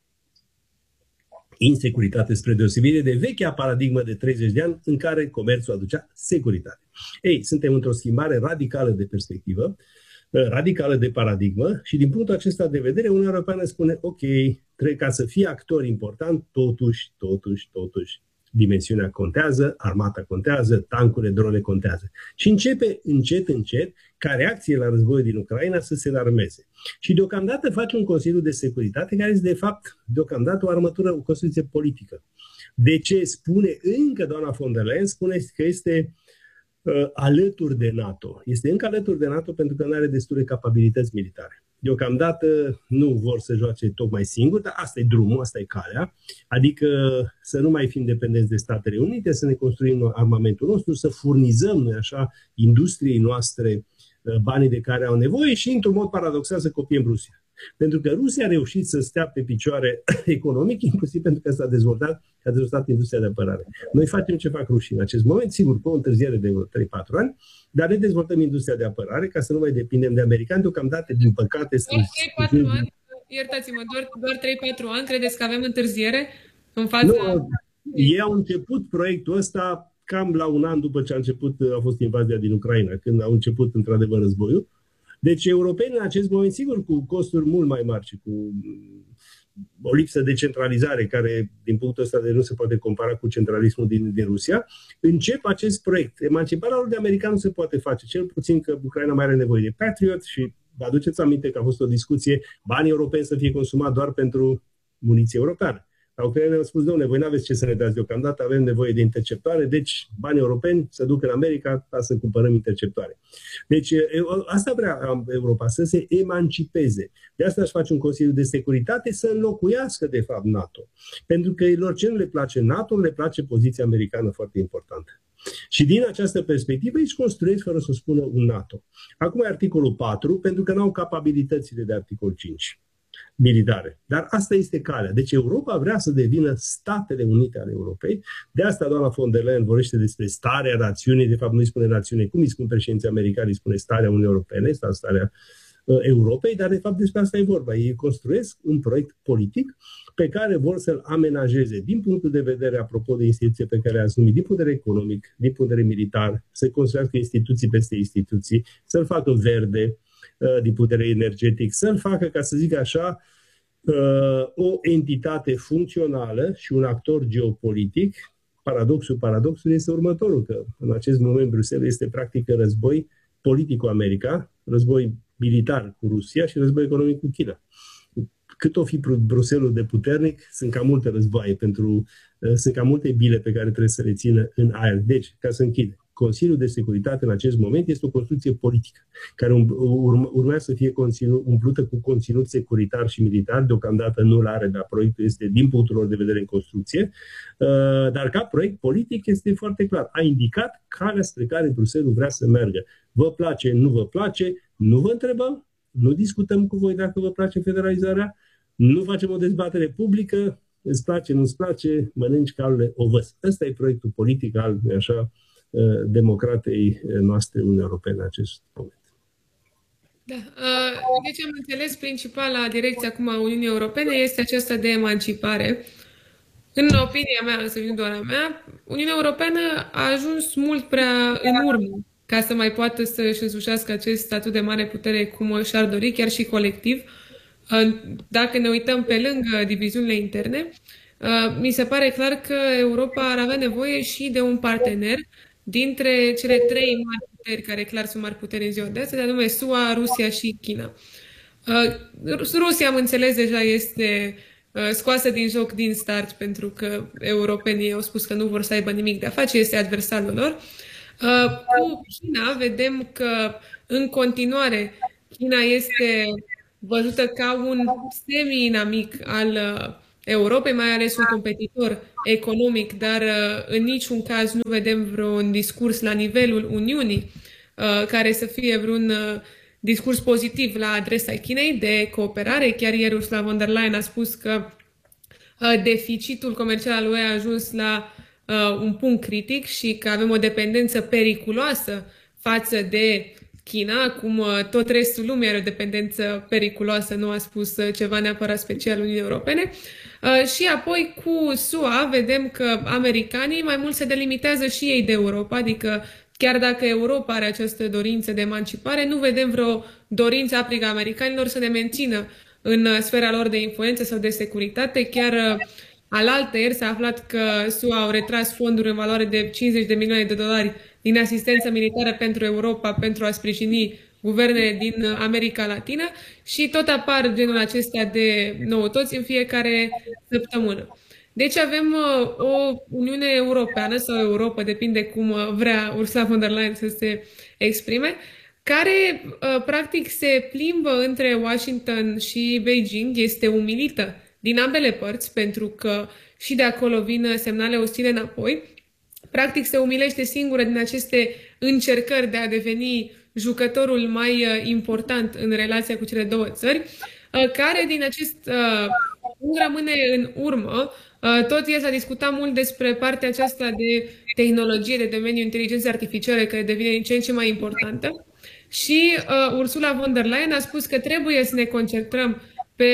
insecuritate, spre deosebire de vechea paradigmă de treizeci de ani în care comerțul aducea securitate. Ei, suntem într-o schimbare radicală de perspectivă, radicală de paradigmă și din punctul acesta de vedere Uniunea Europeană spune: ok, trebuie ca să fie actor important, totuși, totuși, totuși, dimensiunea contează, armata contează, tancurile, drone contează. Și începe încet, încet, ca reacție la războiul din Ucraina, să se înarmeze. Și deocamdată face un Consiliu de Securitate care este, de fapt, deocamdată o armătură, o construcție politică. De ce spune încă doamna von der Leyen? Spune că este uh, alături de NATO. Este încă alături de NATO pentru că nu are destule capabilități militare. Deocamdată nu vor să joace tocmai singuri, dar asta e drumul, asta e calea. Adică să nu mai fim dependenți de Statele Unite, să ne construim armamentul nostru, să furnizăm, noi așa, industriei noastre banii de care au nevoie și, într-un mod paradoxal, să copiem Rusia. Pentru că Rusia a reușit să stea pe picioare economic, inclusiv pentru că s-a dezvoltat, a dezvoltat industria de apărare. Noi facem ce fac rușii în acest moment, sigur, cu o întârziere de trei patru ani, dar ne dezvoltăm industria de apărare ca să nu mai depindem de americani. Deocamdată, din păcate... trei patru ani, iertați-mă, doar, doar trei patru ani, credeți că avem întârziere în fața... Nu, ei au început proiectul ăsta cam la un an după ce a început, a fost invazia din Ucraina, când au început într-adevăr războiul. Deci europenii în acest moment, sigur, cu costuri mult mai mari și cu o lipsă de centralizare care, din punctul ăsta de nu se poate compara cu centralismul din, din Rusia, încep acest proiect. Emanciparea lor de americani nu se poate face, cel puțin că Ucraina mai are nevoie de Patriot și vă aduceți aminte că a fost o discuție, banii europeni să fie consumați doar pentru muniție europeană. La Ucraina au spus: dom'le, voi nu aveți ce să ne dați deocamdată, avem nevoie de interceptoare, deci banii europeni să ducă în America ca să cumpărăm interceptoare. Deci asta vrea Europa, să se emancipeze. De asta își face un Consiliu de Securitate, să înlocuiască de fapt NATO. Pentru că lor ce nu le place NATO, le place poziția americană foarte importantă. Și din această perspectivă își construiesc, fără să spună, un NATO. Acum e articolul patru, pentru că nu au capabilitățile de articol cinci. Militare. Dar asta este calea. Deci Europa vrea să devină Statele Unite ale Europei. De asta doamna von der Leyen vorbește despre starea națiunii. De fapt nu îi spune națiune, cum îi spun președinții americani, îi spune starea Uniunii Europene, starea uh, Europei, dar de fapt despre asta e vorba. Ei construiesc un proiect politic pe care vor să-l amenajeze din punctul de vedere, apropo de instituție pe care le-ați numit, din punct de vedere economic, din punct de vedere militar, să construiască instituții peste instituții, să-l facă verde, din punct de vedere energetic, să-l facă, ca să zic așa, o entitate funcțională și un actor geopolitic paradoxul, paradoxul este următorul, că în acest moment Bruxelles este practic război politic cu America, război militar cu Rusia și război economic cu China. Cât o fi Bruxelles de puternic, sunt cam multe războaie, pentru, sunt cam multe bile pe care trebuie să le țină în aer. Deci, ca să închid, Consiliul de Securitate în acest moment este o construcție politică, care urmează să fie conținut, umplută cu conținut securitar și militar. Deocamdată nu-l are, dar proiectul este din punctul lor de vedere în construcție. Dar ca proiect politic este foarte clar. A indicat calea spre care Bruxelles vrea să meargă. Vă place, nu vă place, nu vă întrebăm, nu discutăm cu voi dacă vă place federalizarea, nu facem o dezbatere publică, îți place, nu-ți place, mănânci calule ovăz. Ăsta e proiectul politic al, așa, democratei noastre Uniunii Europene în acest moment. Da. Deci am înțeles, principala direcție acum a Uniunii Europene este aceasta de emancipare. În opinia mea, însă nu doar a mea, Uniunea Europeană a ajuns mult prea în urmă ca să mai poată să își însușească acest statut de mare putere cum și-ar dori, chiar și colectiv. Dacă ne uităm pe lângă diviziunile interne, mi se pare clar că Europa ar avea nevoie și de un partener dintre cele trei mari puteri, care clar sunt mari puteri în ziua de astăzi, anume S U A, Rusia și China. Rusia, am înțeles, deja este scoasă din joc din start, pentru că europenii au spus că nu vor să aibă nimic de a face, este adversarul lor. Cu China vedem că în continuare China este văzută ca un semi-inamic al Europei, mai ales un competitor economic, dar în niciun caz nu vedem vreun discurs la nivelul Uniunii care să fie vreun discurs pozitiv la adresa Chinei de cooperare. Chiar ieri Ursula von der Leyen a spus că deficitul comercial al U E a ajuns la un punct critic și că avem o dependență periculoasă față de China, cum tot restul lumii are o dependență periculoasă, nu a spus ceva neapărat special Uniunii Europene. Și apoi cu S U A vedem că americanii mai mult se delimitează și ei de Europa, adică chiar dacă Europa are această dorință de emancipare, nu vedem vreo dorință aprică americanilor să ne mențină în sfera lor de influență sau de securitate. Chiar alaltăieri s-a aflat că S U A au retras fonduri în valoare de cincizeci de milioane de dolari din asistență militară pentru Europa, pentru a sprijini guvernele din America Latină și tot apar genul acesta de noutăți în fiecare săptămână. Deci avem o Uniune Europeană sau Europa, depinde cum vrea Ursula von der Leyen să se exprime, care practic se plimbă între Washington și Beijing, este umilită din ambele părți, pentru că și de acolo vin semnale ostile înapoi. Practic se umilește singură din aceste încercări de a deveni jucătorul mai important în relația cu cele două țări, care din acest punct rămâne în urmă. Tot el s-a discutat mult despre partea aceasta de tehnologie, de domeniul inteligenței artificiale, care devine din ce în ce mai importantă. Și uh, Ursula von der Leyen a spus că trebuie să ne concentrăm pe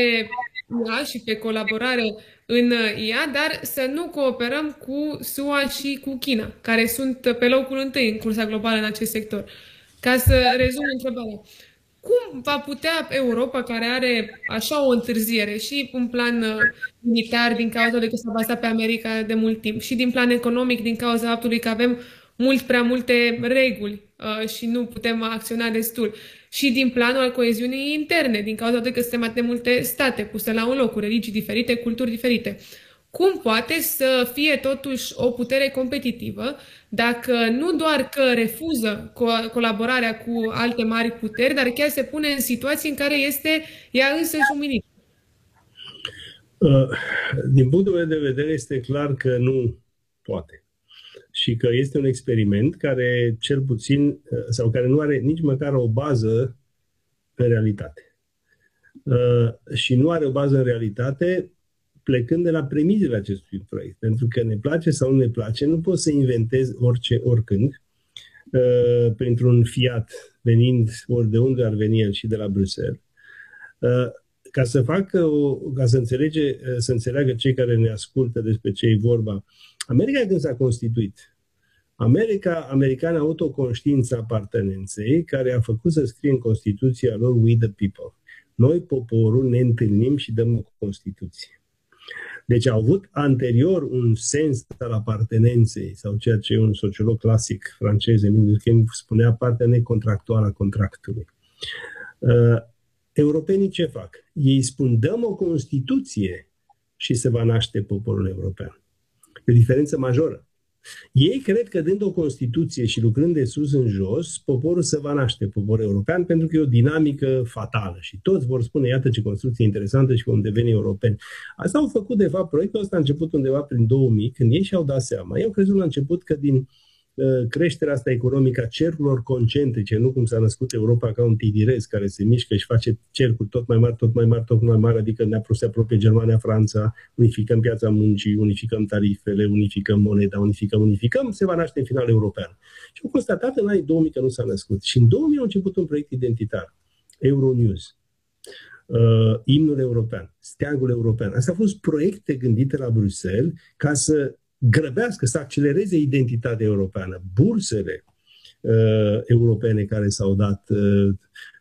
I A și pe colaborare în I A, dar să nu cooperăm cu S U A și cu China, care sunt pe locul întâi în cursa globală în acest sector. Ca să rezum întrebarea, cum va putea Europa, care are așa o întârziere și în plan militar din cauza de că s-a bazat pe America de mult timp și din plan economic din cauza faptului că avem mult prea multe reguli uh, și nu putem acționa destul, și din planul al coeziunii interne, din cauza de că suntem atât de multe state puse la un loc, cu religii diferite, culturi diferite. Cum poate să fie totuși o putere competitivă dacă nu doar că refuză co- colaborarea cu alte mari puteri, dar chiar se pune în situații în care este ea însăși umilită? Din punctul meu de vedere este clar că nu poate. Și că este un experiment care cel puțin, sau care nu are nici măcar o bază în realitate. Și nu are o bază în realitate plecând de la premizele acestui proiect. Pentru că ne place sau nu ne place, nu poți să inventezi orice, oricând, printr-un fiat, venind ori de unde ar veni el și de la Bruxelles. Ca să facă, o, ca să, înțelege, să înțeleagă cei care ne ascultă despre ce e vorba, America când s-a constituit, America, americana a avut o conștiință a apartenenței care a făcut să scrie în Constituția lor "We the people". Noi, poporul, ne întâlnim și dăm o Constituție. Deci au avut anterior un sens al apartenenței, sau ceea ce un sociolog clasic francez, Emile Durkheim, spunea partea necontractuală a contractului. Uh, europenii ce fac? Ei spun, dăm o Constituție și se va naște poporul european. E o diferență majoră. Ei cred că dând o Constituție și lucrând de sus în jos, poporul se va naște, poporul european, pentru că e o dinamică fatală. Și toți vor spune, iată ce construcție interesantă și vom deveni europeni. Asta au făcut, de fapt, proiectul ăsta a început undeva prin două mii, când ei și-au dat seama. Eu am crezut la început că din creșterea asta economică a cercurilor concentrice, nu cum s-a născut Europa ca un tidirez care se mișcă și face cercuri tot mai mari, tot mai mari, tot mai mari, adică ne se apropie Germania, Franța, unificăm piața muncii, unificăm tarifele, unificăm moneda, unificăm, unificăm, se va naște în final european. Și au constatat în anii două mii că nu s-a născut. Și în două mii a început un proiect identitar, Euronews, uh, imnul european, steagul european. Astea au fost proiecte gândite la Bruxelles ca să grăbească, să accelereze identitatea europeană. Bursele uh, europene care s-au dat, uh,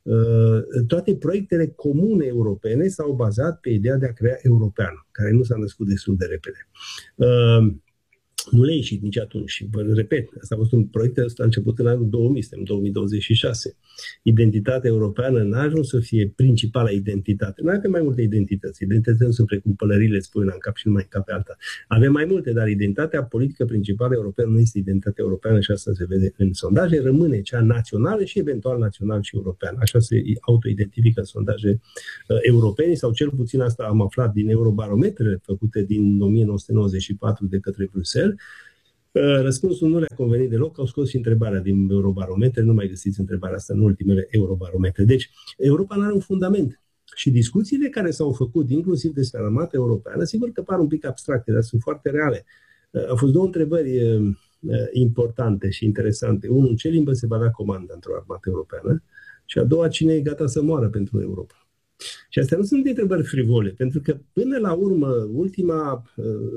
uh, toate proiectele comune europene s-au bazat pe ideea de a crea european, care nu s-a născut destul de repede. Uh, nu le-a ieșit nici atunci. Și vă repet, asta a fost un proiect ăsta a început în anul două mii, suntem în două mii douăzeci și șase. Identitatea europeană n-a ajuns să fie principala identitate. Noi avem mai multe identități. Identități nu sunt precum pălările, spui una în cap și nu mai în cap pe alta. Avem mai multe, dar identitatea politică principală europeană nu este identitatea europeană și asta se vede în sondaje. Rămâne cea națională și eventual național și european. Așa se autoidentifică sondaje uh, europene sau cel puțin asta am aflat din eurobarometrele făcute din o mie nouă sute nouăzeci și patru de către Bruxelles. Răspunsul nu le-a convenit deloc, au scos și întrebarea din Eurobarometre, nu mai găsiți întrebarea asta în ultimele Eurobarometre. Deci, Europa nu are un fundament. Și discuțiile care s-au făcut, inclusiv despre armata europeană, sigur că par un pic abstracte, dar sunt foarte reale. Au fost două întrebări importante și interesante. Unul, în ce limbă se va avea comanda într-o armată europeană? Și a doua, cine e gata să moară pentru Europa? Și astea nu sunt întrebări frivole, pentru că până la urmă, ultima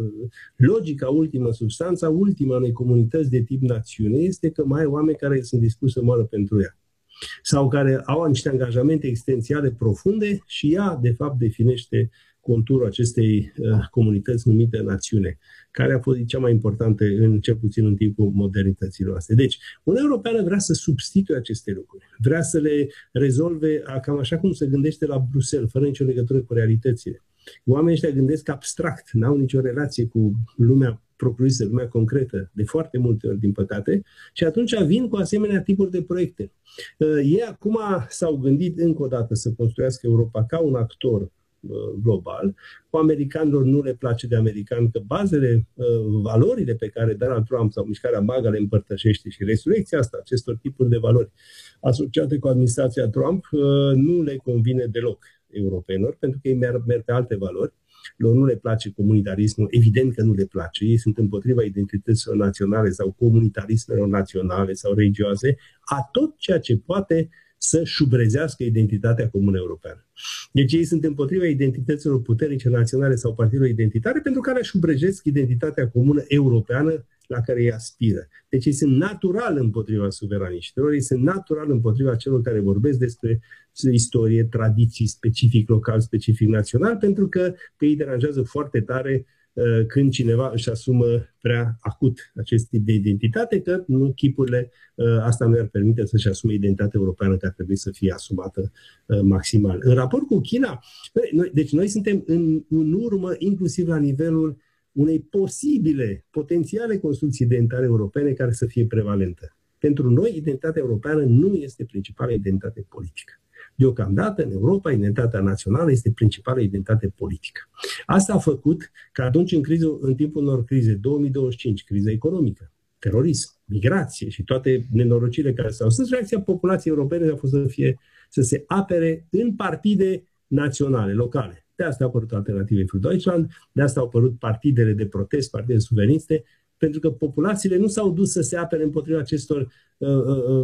logica, ultima substanța, ultima unei comunități de tip națiune este că mai ai oameni care sunt dispuși să moară pentru ea. Sau care au niște angajamente existențiale profunde și ea, de fapt, definește conturul acestei uh, comunități numite națiune, care a fost cea mai importantă, în, cel puțin în timpul modernității noastre. Deci, Uniunea Europeană vrea să substituie aceste lucruri, vrea să le rezolve a, cam așa cum se gândește la Bruxelles, fără nicio legătură cu realitățile. Oamenii ăștia gândesc abstract, n-au nicio relație cu lumea propriu-zisă, lumea concretă, de foarte multe ori, din păcate, și atunci vin cu asemenea tipuri de proiecte. Uh, ei acum s-au gândit încă o dată să construiască Europa ca un actor global. Cu americanilor nu le place de americani că bazele, valorile pe care Donald Trump sau mișcarea MAGA le împărtășește și resurecția asta, acestor tipuri de valori asociate cu administrația Trump, nu le convine deloc europenilor, pentru că ei merg, merg pe alte valori. Lor nu le place comunitarismul, evident că nu le place. Ei sunt împotriva identităților naționale sau comunitarismelor naționale sau religioase, a tot ceea ce poate să șubrezească identitatea comună europeană. Deci ei sunt împotriva identităților puternice naționale sau partidelor identitare pentru care șubrejesc identitatea comună europeană la care ei aspiră. Deci ei sunt natural împotriva suveraniștilor, ei sunt natural împotriva celor care vorbesc despre istorie, tradiții, specific local, specific național, pentru că pe ei deranjează foarte tare când cineva își asumă prea acut acest tip de identitate, că nu chipurile, asta nu ar permite să-și asume identitatea europeană, care trebuie să fie asumată maximal. În raport cu China, noi, deci noi suntem în, în urmă, inclusiv la nivelul unei posibile, potențiale construcții identitare europene care să fie prevalentă. Pentru noi, identitatea europeană nu este principala identitate politică. Deocamdată, în Europa, identitatea națională este principala identitate politică. Asta a făcut că atunci, în, criză, în timpul unor crize, două mii douăzeci și cinci, criza economică, terorism, migrație și toate nenorocirile care s-au stâns, reacția populației europene a fost să, fie, să se apere în partide naționale, locale. De asta au apărut Alternative für Deutschland, de asta au apărut partidele de protest, partide suveraniste, pentru că populațiile nu s-au dus să se apere împotriva acestor uh, uh, uh,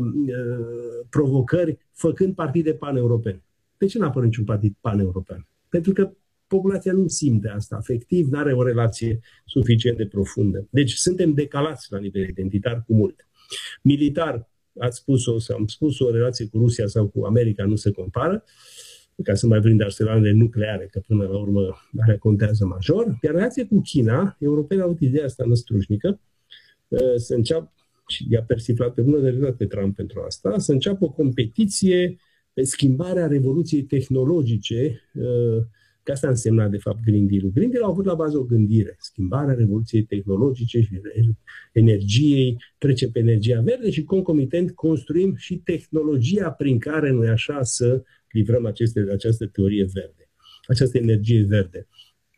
provocări, făcând partide paneuropene. De ce n-a apărut niciun partid paneuropean? Pentru că populația nu simte asta afectiv, nu are o relație suficient de profundă. Deci suntem decalați la nivel identitar cu mult. Militar, ați spus-o, sau am spus-o, o relație cu Rusia sau cu America nu se compară. ca să mai prindă arsenalele nucleare, că până la urmă alea contează major. Iar relația cu China, europenii au avut ideea asta năstrușnică, să înceapă, și i-a persiflat pe bună dreptate pe Trump pentru asta, să înceapă o competiție pe schimbarea revoluției tehnologice, că asta însemna de fapt Green Deal-ul. Green Deal a avut la bază o gândire, schimbarea revoluției tehnologice și energiei, trecem pe energia verde și concomitent construim și tehnologia prin care noi așa să livrăm aceste, această teorie verde, această energie verde.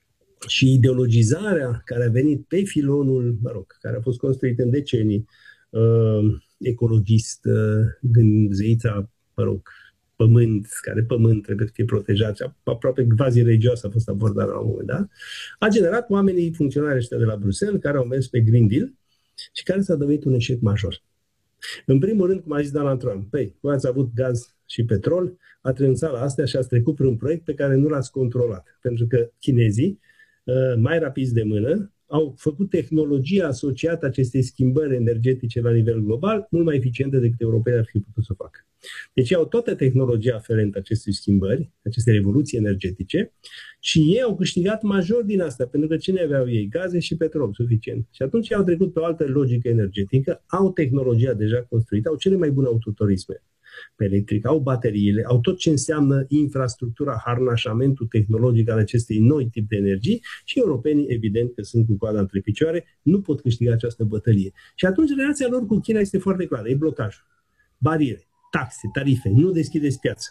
Și ideologizarea care a venit pe filonul, mă rog, care a fost construit în decenii, uh, ecologist, uh, gânzeița, mă rog, pământ, care pământ trebuie să fie protejat, aproape quasi-religioasă a fost abordarea la un moment dat, a generat oamenii funcționari ăștia de la Bruxelles care au mers pe Green Deal și care s-a dovedit un eșec major. În primul rând, cum a zis Donald Trump, păi, voi ați avut gaz și petrol, ați renunțat la astea și ați trecut prin un proiect pe care nu l-ați controlat. Pentru că chinezii, mai rapizi de mână, au făcut tehnologia asociată acestei schimbări energetice la nivel global mult mai eficientă decât europenii ar fi putut să facă. Deci au toată tehnologia aferentă acestei schimbări, acestei revoluții energetice și ei au câștigat major din asta, pentru că cine aveau ei? Gaze și petrol suficient. Și atunci au trecut pe o altă logică energetică, au tehnologia deja construită, au cele mai bune autoturisme pe electric, au bateriile, au tot ce înseamnă infrastructura, harnașamentul tehnologic al acestei noi tip de energii și europenii, evident că sunt cu coada între picioare, nu pot câștiga această bătălie. Și atunci relația lor cu China este foarte clară, e blocajul, bariere, taxe, tarife, nu deschideți piața.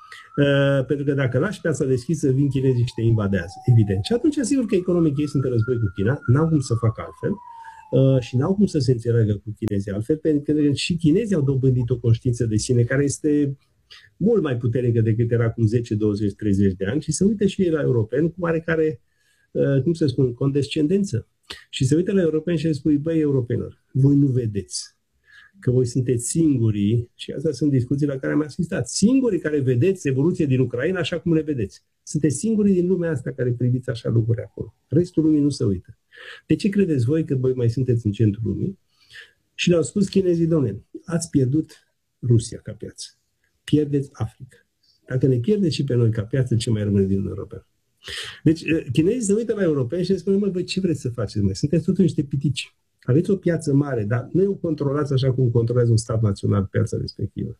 Uh, pentru că dacă lași piața deschisă, vin chinezii și te invadează, evident. Și atunci, sigur că economic ei sunt în război cu China, n-au cum să facă altfel. Uh, și n-au cum să se înțeleagă cu chinezii altfel, pentru că și chinezii au dobândit o conștiință de sine care este mult mai puternică decât era acum zece, douăzeci, treizeci de ani și se uită și ei la europeni cu oarecare, uh, cum să spun, condescendență. Și se uită la europeni și le spui, băi, europenilor, voi nu vedeți că voi sunteți singurii, și astea sunt discuții la care am asistat, singurii care vedeți evoluția din Ucraina așa cum le vedeți. Sunteți singurii din lumea asta care priviți așa lucruri acolo. Restul lumii nu se uită. De ce credeți voi că voi mai sunteți în centrul lumii? Și le-au spus chinezii, domnule, ați pierdut Rusia ca piață. Pierdeți Africa. Dacă ne pierdeți și pe noi ca piață, ce mai rămâne din Uniunea Europeană? Deci, chinezii se uită la europeni și le spun, mă, voi ce vreți să faceți? Mă? Sunteți totuși niște pitici. Aveți o piață mare, dar nu o controlați așa cum controlează un stat național piața respectivă.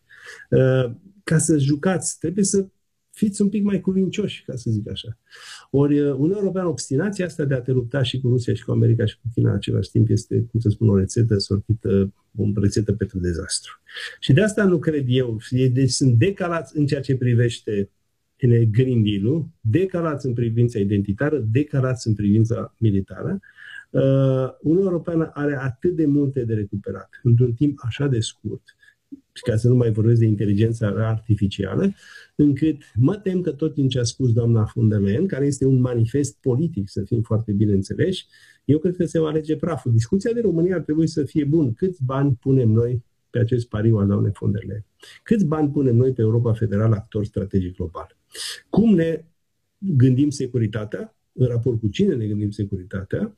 Ca să jucați, trebuie să fiți un pic mai cuvincioși, ca să zic așa. Ori Uniunea Europeană, obstinația asta de a te lupta și cu Rusia și cu America și cu China în același timp este, cum să spun, o rețetă sortită, o rețetă pentru dezastru. Și de asta nu cred eu. Deci sunt decalați în ceea ce privește Green Deal-ul, decalați în privința identitară, decalați în privința militară. Uh, Uniunea Europeană are atât de multe de recuperat într-un timp așa de scurt, și ca să nu mai vorbesc de inteligența artificială, încât mă tem că tot din ce a spus doamna von der Leyen, care este un manifest politic, să fim foarte bine înțeleși, eu cred că se va alege praful. Discuția de România ar trebui să fie bun. Câți bani punem noi pe acest pariu al doamnei von der Leyen? Câți bani punem noi pe Europa Federală, actor strategic global? Cum ne gândim securitatea? În raport cu cine ne gândim securitatea?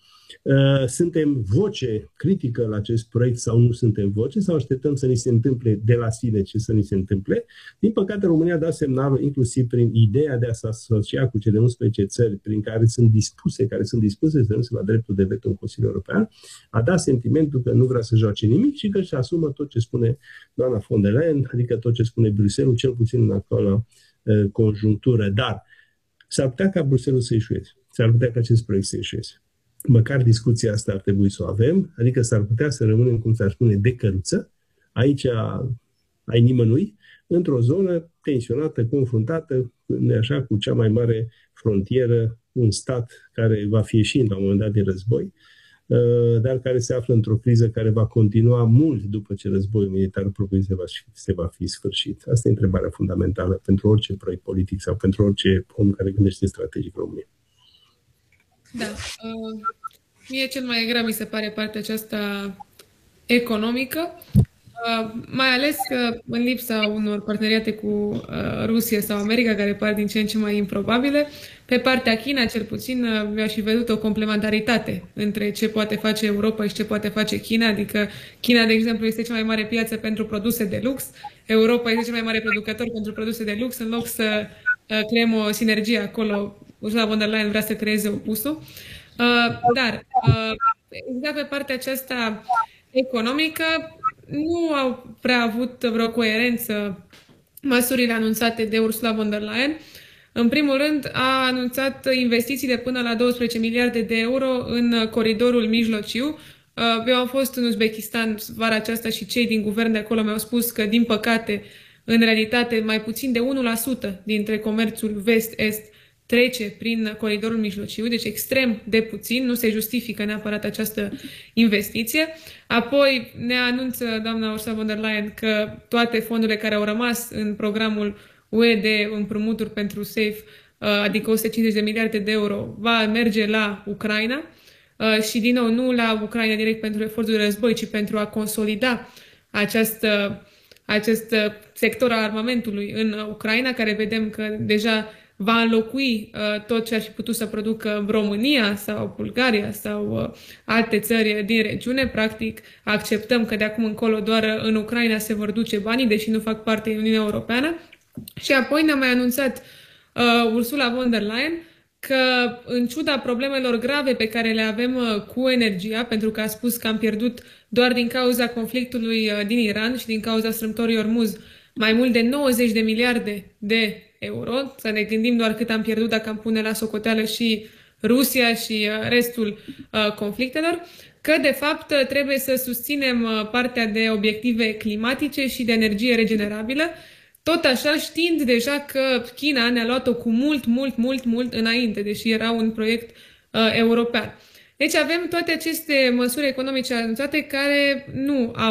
Suntem voce critică la acest proiect sau nu suntem voce? Sau așteptăm să ni se întâmple de la sine ce să ni se întâmple? Din păcate, România a dat semnalul, inclusiv prin ideea de a se asocia cu cele unsprezece țări prin care sunt dispuse, care sunt dispuse să renunțe la dreptul de veto în Consiliul European, a dat sentimentul că nu vrea să joace nimic și că își asumă tot ce spune doamna von der Leyen, adică tot ce spune Bruxelles, cel puțin în actuala uh, conjunctură. Dar s-ar putea ca Bruxelles să eșueze. S-ar putea ca acest proiect să eșueze. Măcar discuția asta ar trebui să o avem, adică s-ar putea să rămânem, cum s-ar spune, de căruță, aici ai nimănui, într-o zonă tensionată, confruntată, așa, cu cea mai mare frontieră, un stat care va fi ieșind la un moment dat din război, dar care se află într-o criză care va continua mult după ce războiul militar propriu se va, se va fi sfârșit. Asta e întrebarea fundamentală pentru orice proiect politic sau pentru orice om care gândește strategic România. Da. Uh, mie cel mai grav mi se pare partea aceasta economică, uh, mai ales că în lipsa unor parteneriate cu uh, Rusia sau America, care par din ce în ce mai improbabile, pe partea China, cel puțin, uh, mi-aș fi văzut o complementaritate între ce poate face Europa și ce poate face China, adică China, de exemplu, este cea mai mare piață pentru produse de lux, Europa este cel mai mare producător pentru produse de lux, în loc să creăm o sinergie acolo. Ursula von der Leyen vrea să creeze opusul. Dar, exact pe partea aceasta economică, nu au prea avut vreo coerență măsurile anunțate de Ursula von der Leyen. În primul rând, a anunțat investiții de până la douăsprezece miliarde de euro în coridorul mijlociu. Eu am fost în Uzbekistan vara aceasta și cei din guvern de acolo mi-au spus că, din păcate, în realitate, mai puțin de unu la sută dintre comerțul vest-est trece prin coridorul mijlociu, deci extrem de puțin, nu se justifică neapărat această investiție. Apoi ne anunță doamna Ursula von der Leyen că toate fondurile care au rămas în programul U E de împrumuturi pentru SAFE, adică o sută cincizeci de miliarde de euro, va merge la Ucraina și, din nou, nu la Ucraina direct pentru efortul de război, ci pentru a consolida această, acest sector al armamentului în Ucraina, care vedem că deja va înlocui uh, tot ce ar fi putut să producă România sau Bulgaria sau uh, alte țări din regiune. Practic, acceptăm că de acum încolo doar în Ucraina se vor duce banii, deși nu fac parte din Uniunea Europeană. Și apoi ne-a mai anunțat uh, Ursula von der Leyen că, în ciuda problemelor grave pe care le avem uh, cu energia, pentru că a spus că am pierdut doar din cauza conflictului uh, din Iran și din cauza strâmtorii Ormuz mai mult de nouăzeci de miliarde de euro, să ne gândim doar cât am pierdut dacă am pune la socoteală și Rusia și restul uh, conflictelor, că de fapt trebuie să susținem uh, partea de obiective climatice și de energie regenerabilă, tot așa știind deja că China ne-a luat-o cu mult, mult, mult, mult înainte, deși era un proiect uh, european. Deci avem toate aceste măsuri economice anunțate care nu au